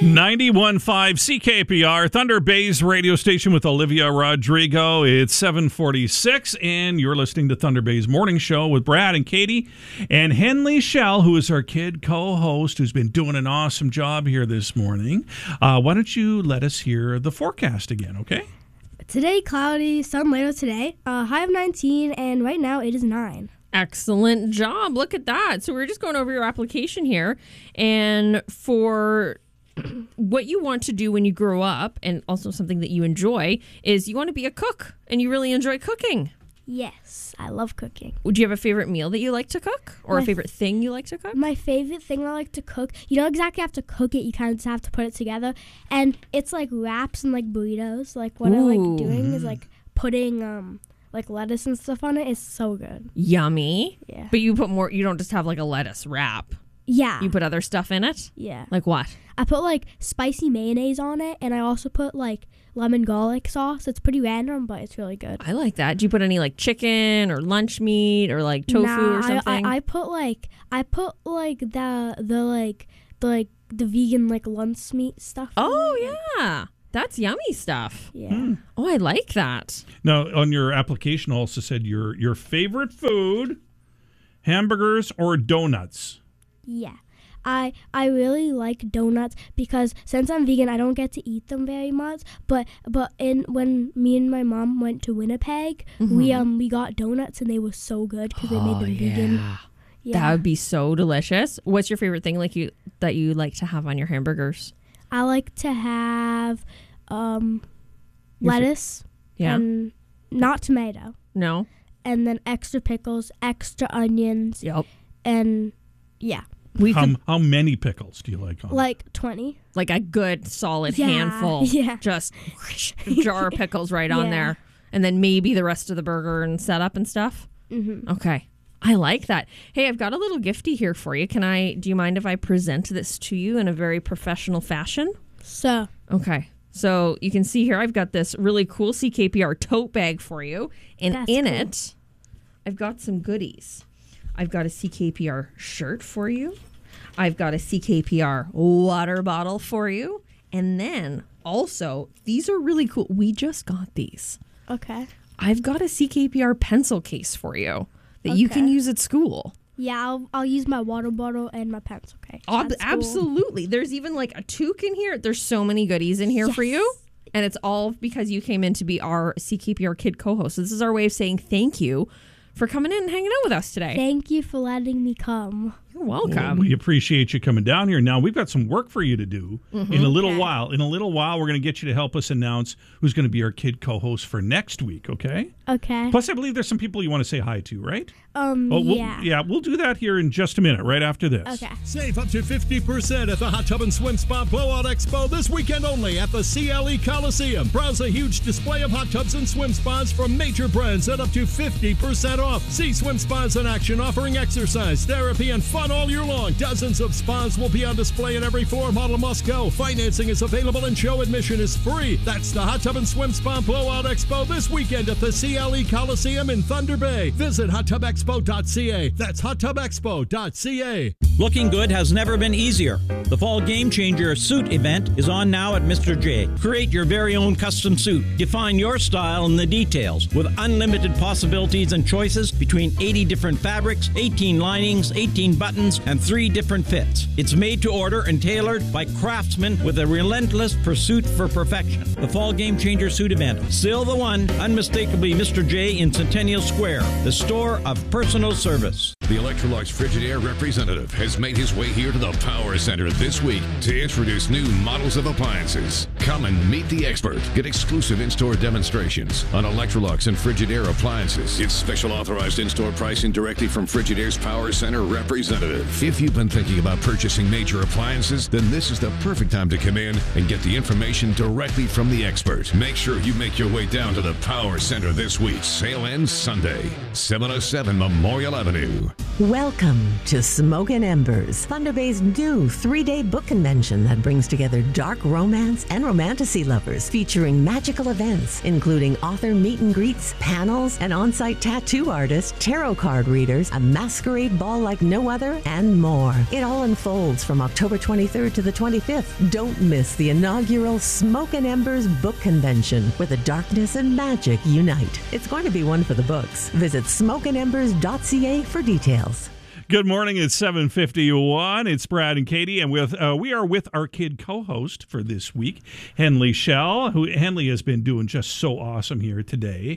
91.5 CKPR, Thunder Bay's radio station with Olivia Rodrigo. It's 7:46, and you're listening to Thunder Bay's morning show with Brad and Katie and Henley Shell, who is our kid co-host, who's been doing an awesome job here this morning. Why don't you let us hear the forecast again, okay? Today, cloudy, sun later today, high of 19, and right now it is 9. Excellent job. Look at that. So we're just going over your application here. And for what you want to do when you grow up, and also something that you enjoy, is you want to be a cook, and you really enjoy cooking. Yes, I love cooking. Would you have a favorite meal that you like to cook? Or a favorite thing you like to cook? My favorite thing I like to cook, you don't exactly have to cook it, you kind of just have to put it together. And it's like wraps and like burritos. Like what I like doing is like putting like lettuce and stuff on it. It's so good. Yummy. Yeah. But you put more, you don't just have like a lettuce wrap. Yeah. You put other stuff in it? Yeah. Like what? I put like spicy mayonnaise on it, and I also put like lemon garlic sauce. It's pretty random, but it's really good. I like that. Do you put any like chicken or lunch meat or like tofu or something? I put the vegan like lunch meat stuff. Oh yeah. That's yummy stuff. Yeah. Oh, I like that. Now, on your application also said your favorite food, hamburgers or donuts? Yeah. I really like donuts because since I'm vegan, I don't get to eat them very much. But when me and my mom went to Winnipeg, we got donuts and they were so good because they made them vegan. Yeah. That would be so delicious. What's your favorite thing that you like to have on your hamburgers? I like to have lettuce and not tomato. No. And then extra pickles, extra onions. Yep. And yeah. How many pickles do you like on? Like 20. Like a good solid handful. Yeah. Just jar of pickles right on there. And then maybe the rest of the burger and setup and stuff. Mm-hmm. Okay. I like that. Hey, I've got a little gifty here for you. Do you mind if I present this to you in a very professional fashion? So. Okay. So you can see here, I've got this really cool CKPR tote bag for you. And in it, I've got some goodies. I've got a CKPR shirt for you. I've got a CKPR water bottle for you. And then also, these are really cool. We just got these. Okay. I've got a CKPR pencil case for you that you can use at school. Yeah, I'll use my water bottle and my pencil case. Absolutely. There's even like a toque in here. There's so many goodies in here for you. And it's all because you came in to be our CKPR Kid co-host. So this is our way of saying thank you for coming in and hanging out with us today. Thank you for letting me come. You're welcome. Well, we appreciate you coming down here. Now, we've got some work for you to do in a little while. In a little while, we're going to get you to help us announce who's going to be our kid co-host for next week, okay? Okay. Plus, I believe there's some people you want to say hi to, right? We'll do that here in just a minute, right after this. Okay. Save up to 50% at the Hot Tub and Swim Spa Blowout Expo this weekend only at the CLE Coliseum. Browse a huge display of hot tubs and swim spas from major brands at up to 50% off. See swim spas in action offering exercise, therapy, and fun all year long. Dozens of spas will be on display in every floor model must go. Financing is available and show admission is free. That's the Hot Tub and Swim Spa Blowout Expo this weekend at the CLE Coliseum in Thunder Bay. Visit hottubexpo.ca. That's hottubexpo.ca. Looking good has never been easier. The Fall Game Changer suit event is on now at Mr. J. Create your very own custom suit. Define your style in the details with unlimited possibilities and choices between 80 different fabrics, 18 linings, 18 buttons, and 3 different fits. It's made to order and tailored by craftsmen with a relentless pursuit for perfection. The Fall Game Changer suit event. Still the one, unmistakably Mr. J in Centennial Square, the store of personal service. The Electrolux Frigidaire representative has made his way here to the Power Center this week to introduce new models of appliances. Come and meet the expert. Get exclusive in-store demonstrations on Electrolux and Frigidaire appliances. It's special authorized in-store pricing directly from Frigidaire's Power Center representative. If you've been thinking about purchasing major appliances, then this is the perfect time to come in and get the information directly from the expert. Make sure you make your way down to the Power Center this week. Sale ends Sunday, 707 Memorial Avenue. Welcome to Smoke and Embers, Thunder Bay's new 3-day book convention that brings together dark romance and romantasy lovers, featuring magical events, including author meet and greets, panels, an on-site tattoo artist, tarot card readers, a masquerade ball like no other, and more. It all unfolds from October 23rd to the 25th. Don't miss the inaugural Smoke and Embers book convention, where the darkness and magic unite. It's going to be one for the books. Visit smokeandembers.ca for details. Good morning. It's 7:51. It's Brad and Katie, and we are with our kid co-host for this week, Henley Shell, who Henley has been doing just so awesome here today.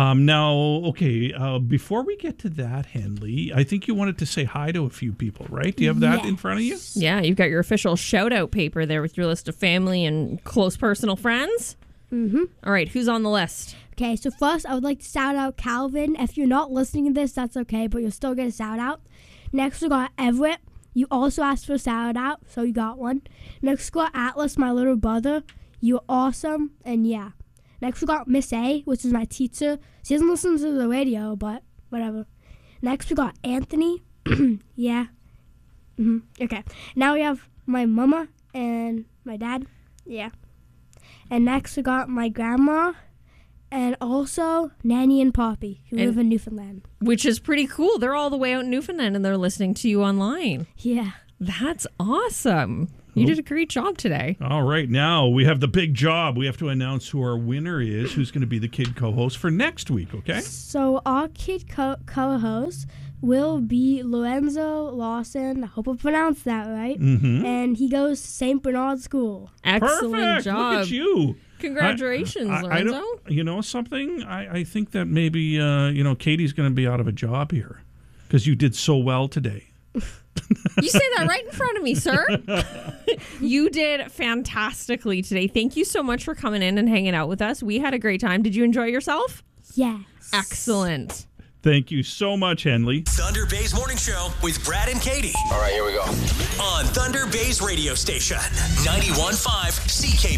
Before we get to that, Henley, I think you wanted to say hi to a few people, right? Do you have that in front of you? Yeah, you've got your official shout-out paper there with your list of family and close personal friends. Mm-hmm. All right, who's on the list? Okay, so first I would like to shout out Calvin. If you're not listening to this, that's okay, but you'll still get a shout out. Next we got Everett. You also asked for a shout out, so you got one. Next we got Atlas, my little brother. You're awesome, and yeah. Next we got Miss A, which is my teacher. She doesn't listen to the radio, but whatever. Next we got Anthony. Yeah. Okay. Now we have my mama and my dad. Yeah. And next we got my grandma. And also Nanny and Poppy, who live in Newfoundland. Which is pretty cool. They're all the way out in Newfoundland, and they're listening to you online. Yeah. That's awesome. You did a great job today. All right. Now we have the big job. We have to announce who our winner is, who's going to be the kid co-host for next week, okay? So our kid co-host will be Lorenzo Lawson. I hope I pronounced that right. Mm-hmm. And he goes to St. Bernard School. Excellent Perfect. job. Look at you. Congratulations, Lorenzo. I don't, you know something? I think that maybe, Katie's going to be out of a job here because you did so well today. You say that right in front of me, sir. You did fantastically today. Thank you so much for coming in and hanging out with us. We had a great time. Did you enjoy yourself? Yes. Excellent. Thank you so much, Henley. Thunder Bay's Morning Show with Brad and Katie. All right, here we go. On Thunder Bay's radio station, 91.5 CKP.